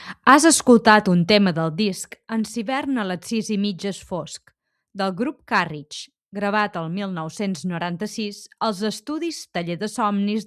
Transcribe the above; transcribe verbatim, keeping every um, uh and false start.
Has escoltat un tema del disc En s'hivern a les sis i mitja és fosc, del grup Carriage, gravat el mil nou-cents noranta-sis als estudis Taller de Somnis